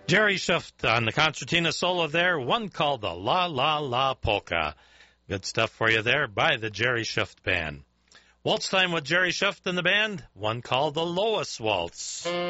Jerry Schuft on the concertina solo there, one called the La La La Polka. Good stuff for you there by the Jerry Schuft Band. Waltz time with Jerry Schuft and the band, one called the Lois Waltz.